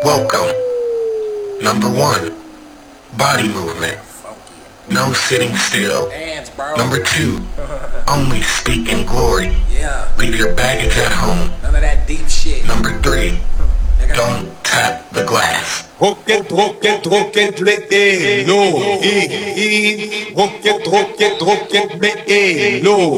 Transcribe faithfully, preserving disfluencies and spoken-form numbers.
Welcome. Number one, body movement. No sitting still. Dance, bro. Number two, only speak in glory. Yeah. Leave your baggage at home. None of that deep shit. Number three, don't tap the glass. Rocket, rocket, rocket, let it low. Rocket, rocket, rocket, let it low.